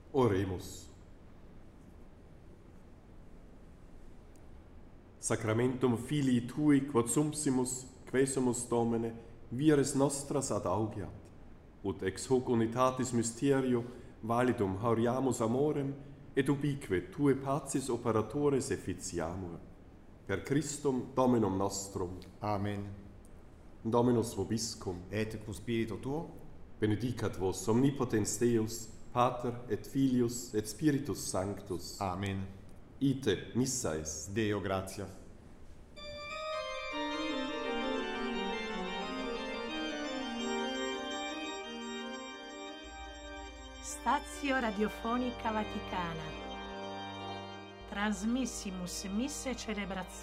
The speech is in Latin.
Oremus. Sacramentum Filii Tui, quod sumpsimus, quesumus Domine, vires nostras ad augeat, ut ex hoc unitatis mysterio validum hauriamus amorem, et ubique Tue pacis operatores efficiamur. Per Christum Dominum nostrum. Amen. Dominus vobiscum. Et cum spiritu tuo. Benedicat vos omnipotens Deus, Pater et Filius et Spiritus Sanctus. Amen. Ite missa est. Deo gratia. Stazio Radiofonica Vaticana. Transmissimus misse celebrazione